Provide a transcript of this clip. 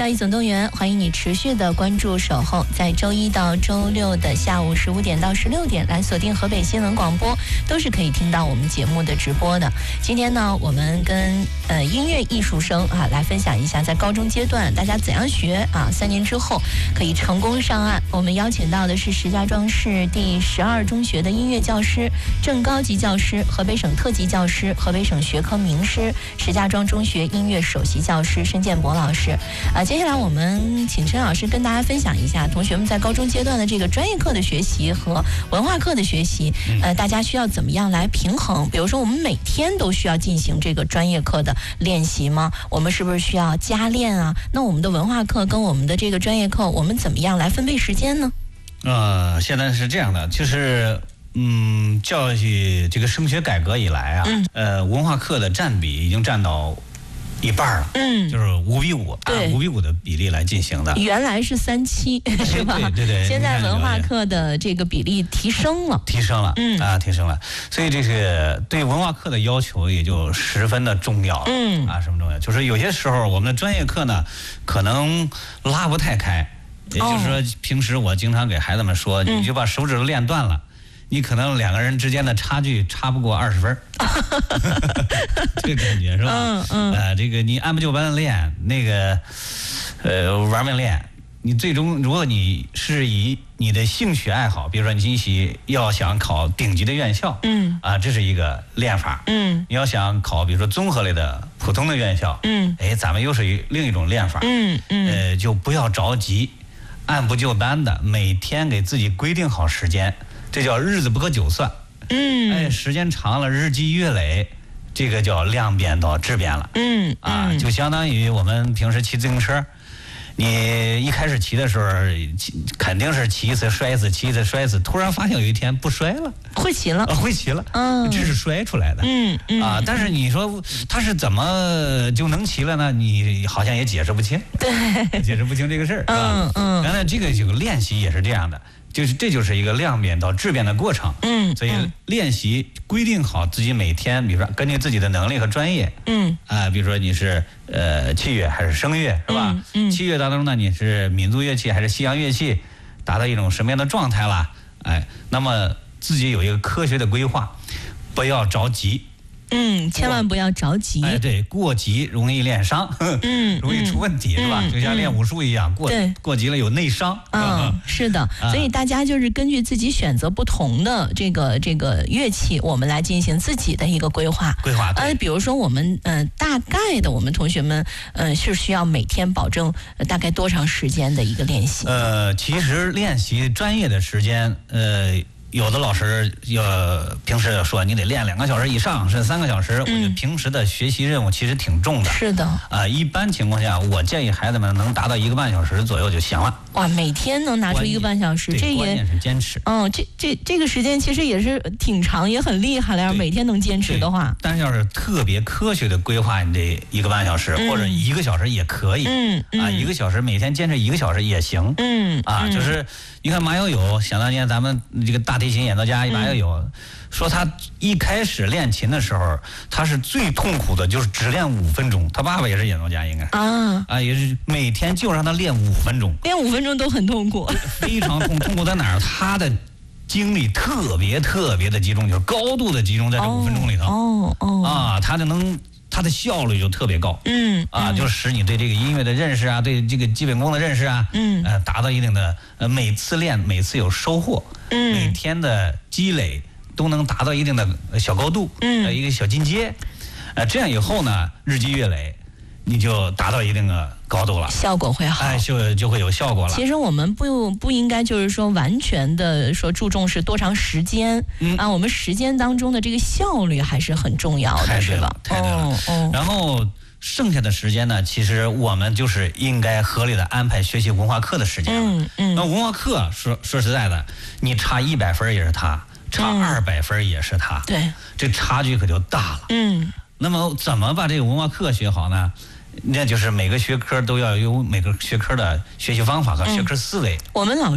教育总动员，欢迎你持续的关注守候，在周一到周六的下午15点到16点来锁定河北新闻广播，都是可以听到我们节目的直播的。今天呢，我们跟音乐艺术生来分享一下，在高中阶段大家怎样学3年之后可以成功上岸。我们邀请到的是石家庄市第12中学的音乐教师、正高级教师、河北省特级教师、河北省学科名师、石家庄中学音乐首席教师申建博老师。接下来我们请申老师跟大家分享一下同学们在高中阶段的这个专业课的学习和文化课的学习，大家需要怎么样来平衡？比如说我们每天都需要进行这个专业课的练习吗？我们是不是需要加练啊？那我们的文化课跟我们的这个专业课，我们怎么样来分配时间呢？ 现在是这样的，就是教育这个升学改革以来文化课的占比已经占到一半了，就是5比5，按5比5的比例来进行的。 原来是3-7，是吧？ 对。 现在文化课的这个比例提升了， 提升了，所以这个对文化课的要求也就十分的重要了，什么重要？就是有些时候我们的专业课呢，可能拉不太开，也就是说，平时我经常给孩子们说，你就把手指头练断了。你可能2个人之间的差距差不过20分，这个感觉是吧？这个你按部就班的练，那个玩命练，你最终如果你是以你的兴趣爱好，比如说你要想考顶级的院校，这是一个练法，你要想考比如说综合类的普通的院校，咱们又是另一种练法，就不要着急，按部就班的，每天给自己规定好时间。这叫日子不可久算，时间长了，日积月累，这个叫量变到质变了，就相当于我们平时骑自行车，你一开始骑的时候，肯定是骑一次摔一次，骑一次摔一次，突然发现有一天不摔了，会骑了，这是摔出来的，但是你说他是怎么就能骑了呢？你好像也解释不清，对，解释不清这个事儿，原来这个练习也是这样的。这就是一个量变到质变的过程，所以练习规定好自己每天，比如说根据自己的能力和专业，比如说你是器乐还是声乐，是吧？器乐当中呢，你是民族乐器还是西洋乐器，达到一种什么样的状态了？那么自己有一个科学的规划，不要着急。 千万不要着急。 对，过急容易练伤，容易出问题，是吧？就像练武术一样，过急了有内伤。 是的，所以大家就是根据自己选择不同的这个乐器，我们来进行自己的一个规划。比如说我们大概的，我们同学们是需要每天保证大概多长时间的一个练习？ 其实练习专业的时间，有的老师平时说你得练2个小时以上，甚至3个小时。我觉得平时的学习任务其实挺重的。 是的。 一般情况下，我建议孩子们能达到1个半小时左右就行了。 哇，每天能拿出1个半小时，这关键是坚持。 这个时间其实也是挺长，也很厉害了。要每天能坚持的话， 但是要是特别科学的规划，你这1个半小时或者1个小时也可以。1个小时每天坚持1个小时也行。就是你看马友友，想当年咱们这个大提琴演奏家马友友说，他一开始练琴的时候，他是最痛苦的，就是只练5分钟。他爸爸也是演奏家，应该也是每天就让他练5分钟， 练5分钟都很痛苦， 非常痛苦在哪儿？他的精力特别的集中，就是高度的集中在这5分钟里头。他的效率就特别高，就使你对这个音乐的认识啊，对这个基本功的认识啊，达到一定的每次练每次有收获，每天的积累都能达到一定的小高度，一个小进阶，这样以后呢，日积月累，你就达到一定的高度了， 效果会好， 就会有效果了。 其实我们不应该就是说完全的说注重是多长时间，我们时间当中的这个效率还是很重要的，是吧？ 太对了。然后剩下的时间呢，其实我们就是应该合理的安排学习文化课的时间了。那文化课说实在的，你差100分也是他，差200分也是他，对，这差距可就大了。那么怎么把这个文化课学好呢？那就是每个学科都要有每个学科的学习方法和学科思维。 我们老